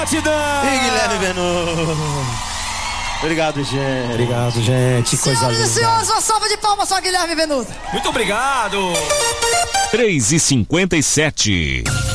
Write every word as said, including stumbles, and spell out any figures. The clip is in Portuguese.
E Guilherme Venuto. Obrigado, gente. Obrigado, gente. Que coisa linda. Senhoras e senhores, uma salva de palmas só, Guilherme Venuto. Muito obrigado. três e cinquenta e sete.